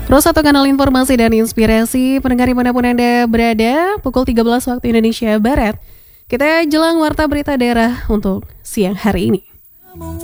Terus satu kanal informasi dan inspirasi pendengar dimanapun Anda berada, pukul 13 waktu Indonesia Barat. Kita jelang warta berita daerah untuk siang hari ini.